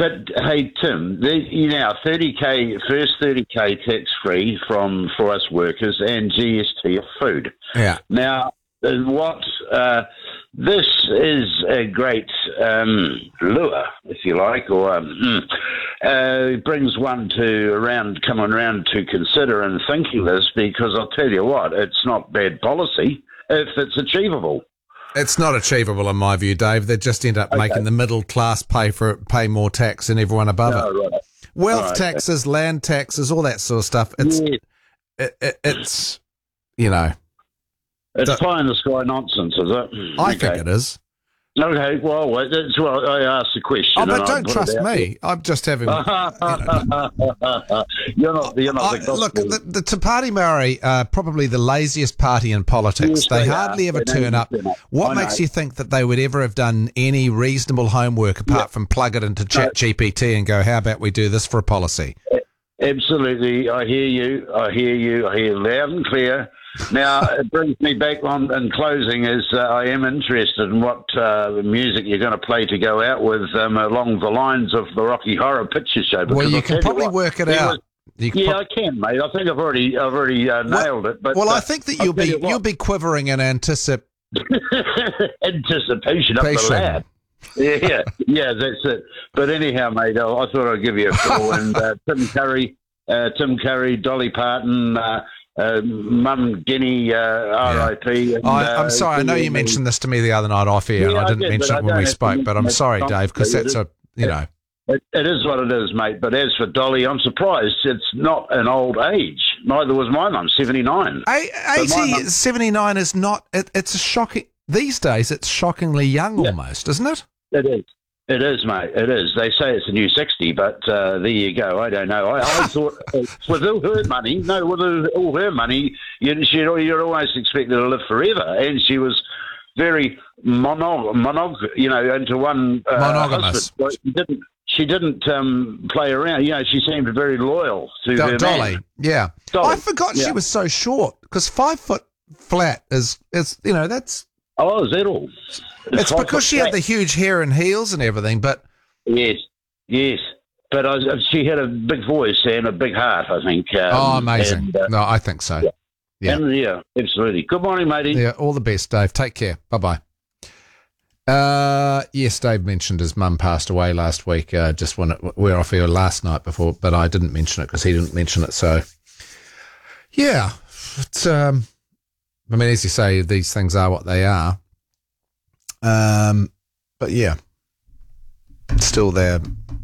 But hey, Tim, 30K, first 30K tax free for us workers and GST of food. Yeah. Now, this is a great lure, if you like, or brings one coming around to consider and thinking this, because I'll tell you what, it's not bad policy if it's achievable. It's not achievable in my view, Dave. They just end up making the middle class pay more tax than everyone above it. Right. Wealth taxes, land taxes, all that sort of stuff. It's It's pie in the sky nonsense, is it? I think it is. Okay, well, I asked the question. Oh, but don't trust me. I'm just having. You're not the gospel. Look, the Te Pāti Māori are probably the laziest party in politics. Yes, they hardly ever turn up. What makes you think that they would ever have done any reasonable homework apart from plug it into ChatGPT and go, how about we do this for a policy? Absolutely. I hear you. I hear loud and clear. Now, it brings me back on in closing is I am interested in what music you're going to play to go out with along the lines of the Rocky Horror Picture Show. Well, you can probably work it out. I can, mate. I think I've already nailed it. But I think that you'll be quivering in anticipation up the lad. Yeah, that's it. But anyhow, mate, I thought I'd give you a call. And Tim Curry, Dolly Parton. Mum Guinea, R.I.P. I'm sorry, I know you mentioned this to me the other night off air, and I didn't mention it when we spoke, but I'm sorry, Dave, because that's It is what it is, mate. But as for Dolly, I'm surprised it's not an old age. Neither was my mum, 79. 79 is not, it's a shocking, these days it's shockingly young almost, isn't it? It is. It is, mate. It is. They say it's a new 60, but there you go. I don't know. I thought with all her money, you'd always expect her to live forever. And she was very into one monogamous. Husband. She didn't play around. She seemed very loyal to her Dolly. man. Yeah. Dolly. I forgot she was so short, because 5 foot flat is that's... Oh, is that all? It's because she had the huge hair and heels and everything, but... Yes. But she had a big voice and a big heart, I think. Amazing. No, I think so. Yeah, absolutely. Good morning, matey. Yeah, all the best, Dave. Take care. Bye-bye. Yes, Dave mentioned his mum passed away last week, just when we were off here last night before, but I didn't mention it because he didn't mention it, so... Yeah, it's... I mean, as you say, these things are what they are. But yeah, still they're,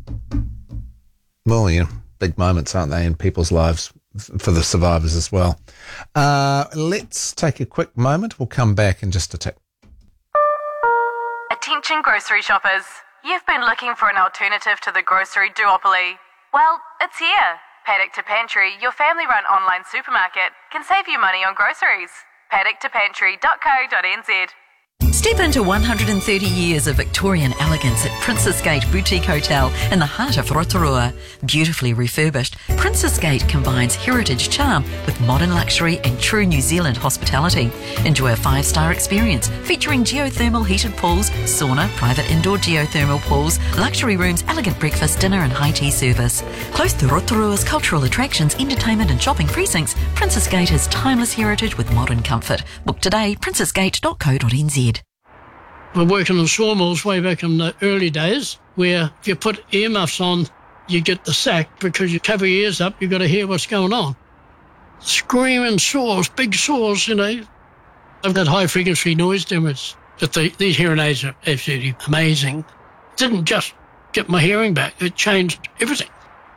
big moments, aren't they, in people's lives for the survivors as well. Let's take a quick moment. We'll come back in just a tick. Attention grocery shoppers. You've been looking for an alternative to the grocery duopoly. Well, it's here. Paddock to Pantry, your family-run online supermarket, can save you money on groceries. paddocktopantry.co.nz. Step into 130 years of Victorian elegance at Princess Gate Boutique Hotel in the heart of Rotorua. Beautifully refurbished, Princess Gate combines heritage charm with modern luxury and true New Zealand hospitality. Enjoy a 5-star experience featuring geothermal heated pools, sauna, private indoor geothermal pools, luxury rooms, elegant breakfast, dinner and high tea service. Close to Rotorua's cultural attractions, entertainment and shopping precincts, Princess Gate has timeless heritage with modern comfort. Book today, princessgate.co.nz. I worked in the sawmills way back in the early days, where if you put earmuffs on, you get the sack because you cover your ears up, you've got to hear what's going on. Screaming saws, big saws, I've got high-frequency noise damage. But these hearing aids are absolutely amazing. It didn't just get my hearing back, it changed everything.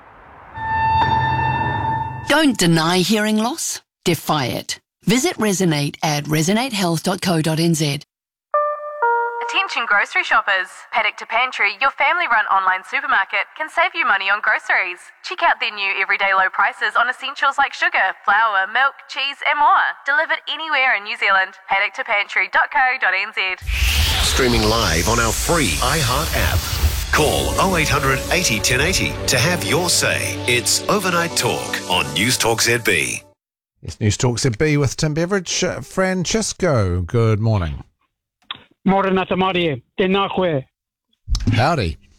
Don't deny hearing loss, defy it. Visit Resonate at resonatehealth.co.nz. Attention grocery shoppers. Paddock to Pantry, your family-run online supermarket, can save you money on groceries. Check out their new everyday low prices on essentials like sugar, flour, milk, cheese and more. Delivered anywhere in New Zealand. paddocktopantry.co.nz. Streaming live on our free iHeart app. Call 0800 80 1080 to have your say. It's Overnight Talk on News Talk ZB. Yes, News Talk ZB with Tim Beveridge. Francisco, good morning. Morena tamari, tēnā koe. Howdy.